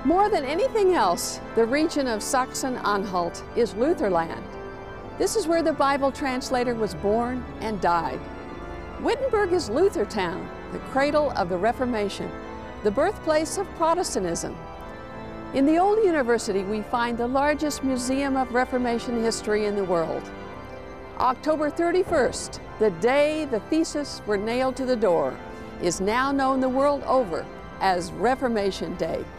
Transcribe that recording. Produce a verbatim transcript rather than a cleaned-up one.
More than anything else, the region of Sachsen-Anhalt is Lutherland. This is where the Bible translator was born and died. Wittenberg is Luthertown, the cradle of the Reformation, the birthplace of Protestantism. In the old university, we find the largest museum of Reformation history in the world. October thirty-first, the day the theses were nailed to the door, is now known the world over as Reformation Day.